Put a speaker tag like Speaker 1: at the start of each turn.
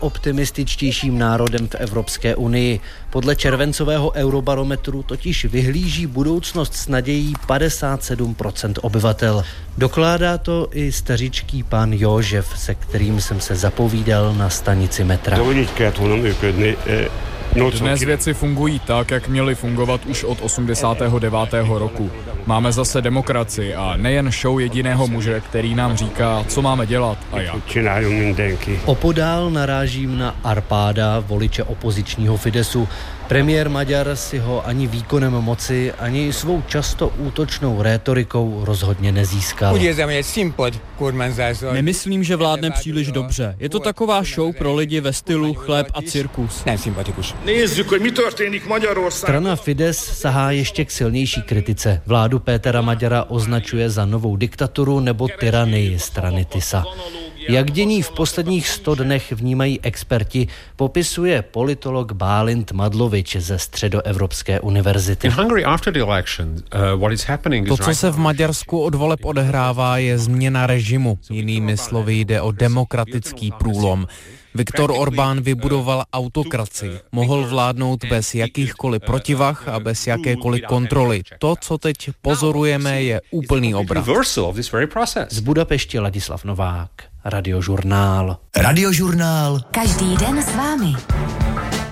Speaker 1: nejoptimističtějším národem v Evropské unii. Podle červencového eurobarometru totiž vyhlíží budoucnost s nadějí 57% obyvatel. Dokládá to i stařičký pan József, se kterým jsem se zapovídal na stanici metra.
Speaker 2: Dnes věci fungují tak, jak měly fungovat už od 89. roku. Máme zase demokracii a nejen show jediného muže, který nám říká, co máme dělat a jak.
Speaker 1: Opodál narážím na Arpáda, voliče opozičního Fidesu. Premiér Maďar si ho ani výkonem moci, ani svou často útočnou rétorikou rozhodně nezískal.
Speaker 3: Nemyslím, že vládne příliš dobře. Je to taková show pro lidi ve stylu chléb a cirkus.
Speaker 1: Strana Fidesz sahá ještě k silnější kritice. Vládu Pétera Magyara označuje za novou diktaturu nebo tyranii strany Tisa. Jak dění v posledních 100 dnech vnímají experti, popisuje politolog Bálint Madlovič ze Středoevropské univerzity.
Speaker 4: To, co se v Maďarsku od voleb odehrává, je změna režimu. Jinými slovy jde o demokratický průlom. Viktor Orbán vybudoval autokracii. Mohl vládnout bez jakýchkoliv protivah a bez jakékoliv kontroly. To, co teď pozorujeme, je úplný obrat.
Speaker 1: Z Budapešti Ladislav Novák, Radiožurnál.
Speaker 5: Radiožurnál. Každý den s vámi.